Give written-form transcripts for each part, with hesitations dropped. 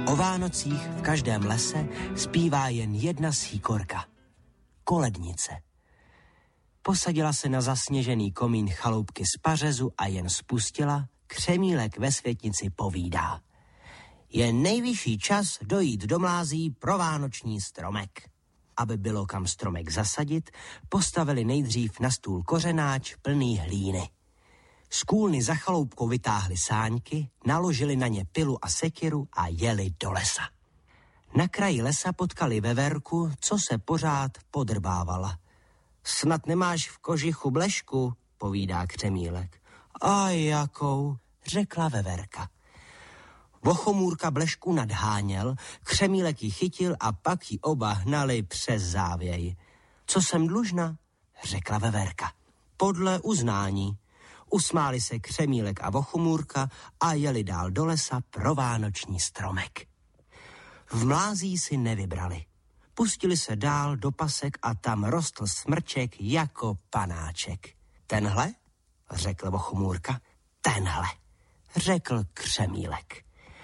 O Vánocích v každém lese zpívá jen jedna síkorka. Kolednice. Posadila se na zasněžený komín chaloupky z pařezu a jen spustila, křemílek ve světnici povídá. Je nejvyšší čas dojít do mlází pro vánoční stromek. Aby bylo kam stromek zasadit, postavili nejdřív na stůl kořenáč plný hlíny. Z kůlny za chaloupkou vytáhli sáňky, naložili na ně pilu a sekiru a jeli do lesa. Na kraji lesa potkali veverku, co se pořád podrbávala. Snad nemáš v kožichu blešku, povídá křemílek. A jakou, řekla veverka. Vochomůrka blešku nadháněl, křemílek ji chytil a pak ji oba hnali přes závěj. Co jsem dlužna, řekla veverka. Podle uznání. Usmáli se křemílek a vochomůrka a jeli dál do lesa pro vánoční stromek. V mlází si nevybrali. Pustili se dál do pasek a tam rostl smrček jako panáček. Tenhle, řekl vochomůrka. Tenhle, řekl křemílek.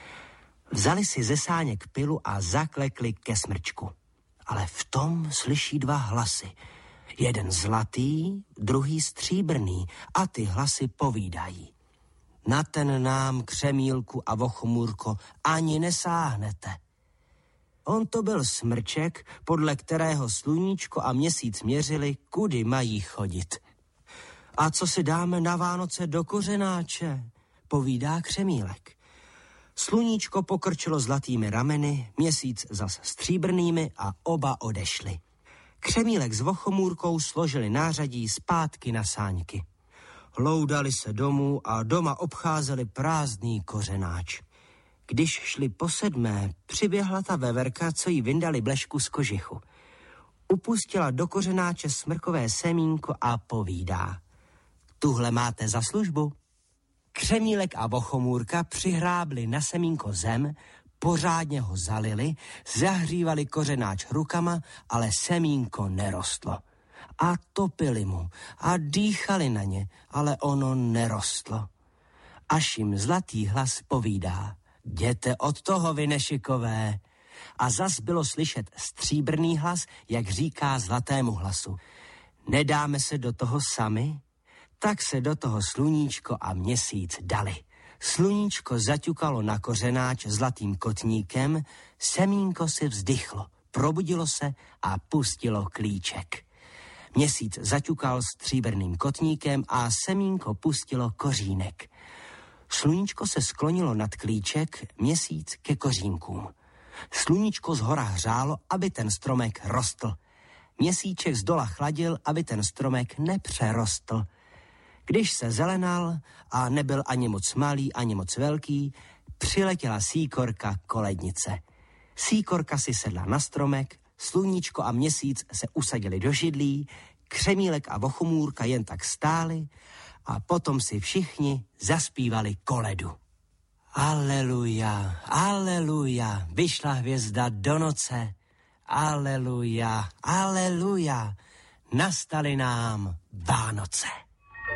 Vzali si ze sáněk pilu a zaklekli ke smrčku. Ale v tom slyší dva hlasy. Jeden zlatý, druhý stříbrný a ty hlasy povídají. Na ten nám, křemílku a vochomůrko, ani nesáhnete. On to byl smrček, podle kterého sluníčko a měsíc měřili, kudy mají chodit. A co si dáme na Vánoce do kořenáče, povídá křemílek. Sluníčko pokrčilo zlatými rameny, měsíc zas stříbrnými a oba odešli. Křemílek s vochomůrkou složili nářadí zpátky na sáňky. Loudali se domů a doma obcházeli prázdný kořenáč. Když šli po 7, přiběhla ta veverka, co jí vyndali blešku z kožichu. Upustila do kořenáče smrkové semínko a povídá. Tuhle máte za službu. Křemílek a vochomůrka přihrábli na semínko zem, pořádně ho zalili, zahřívali kořenáč rukama, ale semínko nerostlo. A topili mu a dýchali na ně, ale ono nerostlo. Až jim zlatý hlas povídá. Jděte od toho, vy nešikové. A zas bylo slyšet stříbrný hlas, jak říká zlatému hlasu. Nedáme se do toho sami? Tak se do toho sluníčko a měsíc dali. Sluníčko zaťukalo na kořenáč zlatým kotníkem, semínko si vzdychlo, probudilo se a pustilo klíček. Měsíc zaťukal stříbrným kotníkem a semínko pustilo kořínek. Sluníčko se sklonilo nad klíček, měsíc ke kořínkům. Sluníčko zhora hřálo, aby ten stromek rostl. Měsíček zdola chladil, aby ten stromek nepřerostl. Když se zelenal a nebyl ani moc malý, ani moc velký, přiletěla síkorka kolednice. Síkorka si sedla na stromek, sluníčko a měsíc se usadili do židlí, křemílek a vochomůrka jen tak stáli a potom si všichni zaspívali koledu. Aleluja, aleluja, vyšla hvězda do noce. Aleluja, aleluja, nastaly nám Vánoce.